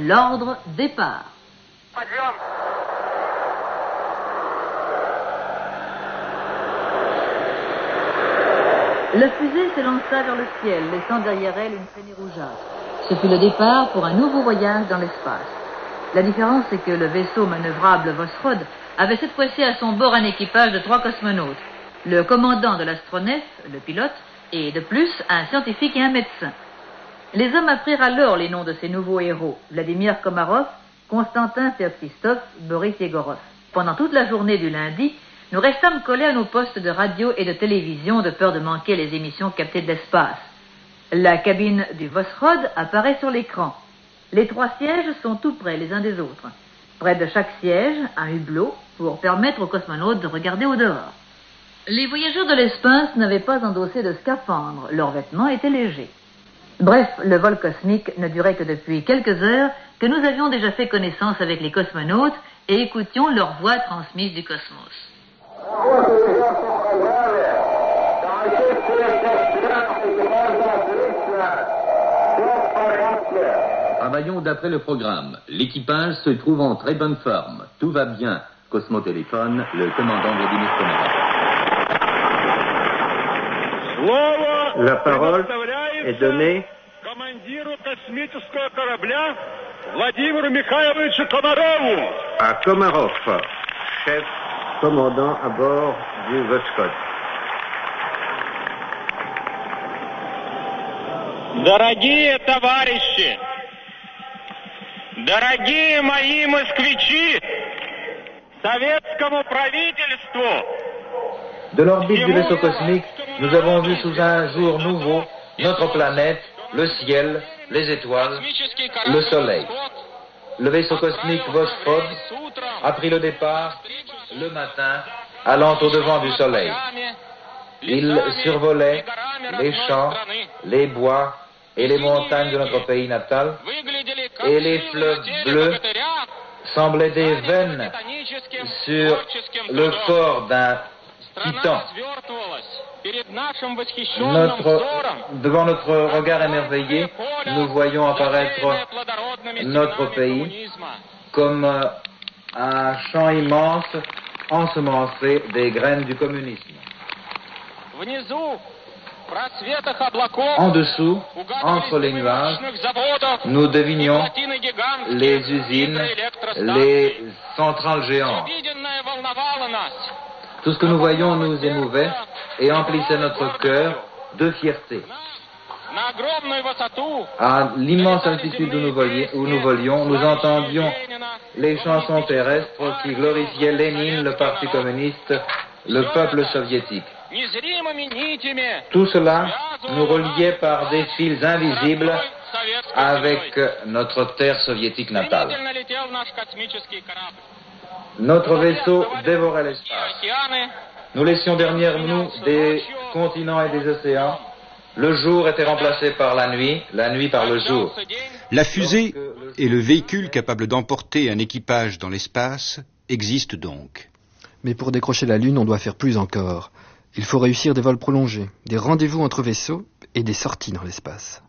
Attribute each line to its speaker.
Speaker 1: l'ordre départ. La fusée s'élança vers le ciel, laissant derrière elle une traînée rougeâtre. Ce fut le départ pour un nouveau voyage dans l'espace. La différence, c'est que le vaisseau manœuvrable Voskhod avait cette fois-ci à son bord un équipage de 3 cosmonautes. Le commandant de l'astronef, le pilote, et de plus, un scientifique et un médecin. Les hommes apprirent alors les noms de ces nouveaux héros, Vladimir Komarov, Konstantin Feoktistov, Boris Yegorov. Pendant toute la journée du lundi, nous restâmes collés à nos postes de radio et de télévision de peur de manquer les émissions captées de l'espace. La cabine du Voskhod apparaît sur l'écran. Les 3 sièges sont tout près les uns des autres. Près de chaque siège, un hublot pour permettre aux cosmonautes de regarder au dehors. Les voyageurs de l'espace n'avaient pas endossé de scaphandre, leurs vêtements étaient légers. Bref, le vol cosmique ne durait que depuis quelques heures que nous avions déjà fait connaissance avec les cosmonautes et écoutions leurs voix transmises du cosmos.
Speaker 2: Travaillons d'après le programme. L'équipage se trouve en très bonne forme. Tout va bien. Cosmotéléphone, le commandant Vladimir Komarov.
Speaker 3: La parole est donnée à Komarov, chef commandant à bord du Voskhod.
Speaker 4: Дорогие товарищи, дорогие мои москвичи, советскому правительству.
Speaker 5: De l'orbite du vaisseau cosmique, nous avons vu sous un jour nouveau notre planète, le ciel, les étoiles, le soleil. Le vaisseau cosmique Voskhod a pris le départ le matin, allant au-devant du soleil. Il survolait les champs, les bois et les montagnes de notre pays natal, et les fleuves bleus semblaient des veines sur le corps d'un titan. Devant notre regard émerveillé, nous voyons apparaître notre pays comme un champ immense ensemencé des graines du communisme. En dessous, entre les nuages, nous devinions les usines, les centrales géantes. Tout ce que nous voyions nous émouvait et emplissait notre cœur de fierté. À l'immense altitude où nous volions, nous entendions les chansons terrestres qui glorifiaient Lénine, le Parti communiste, le peuple soviétique. Tout cela nous reliait par des fils invisibles avec notre terre soviétique natale. Notre vaisseau dévorait l'espace. Nous laissions derrière nous des continents et des océans. Le jour était remplacé par la nuit par le jour.
Speaker 6: La fusée et le véhicule capable d'emporter un équipage dans l'espace existent donc.
Speaker 7: Mais pour décrocher la Lune, on doit faire plus encore. Il faut réussir des vols prolongés, des rendez-vous entre vaisseaux et des sorties dans l'espace.